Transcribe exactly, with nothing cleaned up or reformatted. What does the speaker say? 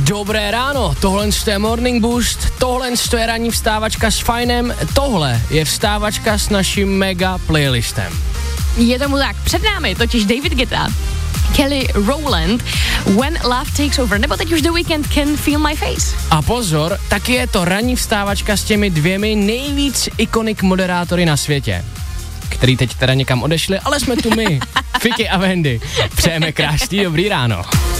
Dobré ráno, tohle je Morning Boost, tohle je ranní vstávačka s Fajnem, tohle je vstávačka s naším mega playlistem. Je tomu tak, před námi totiž David Guetta, Kelly Rowland, When Love Takes Over, nebo teď už The Weeknd, Can Feel My Face. A pozor, taky je to ranní vstávačka s těmi dvěmi nejvíc ikonik moderátory na světě, který teď teda někam odešli, ale jsme tu my, Fiky a Wendy. Přejeme krásný dobrý ráno.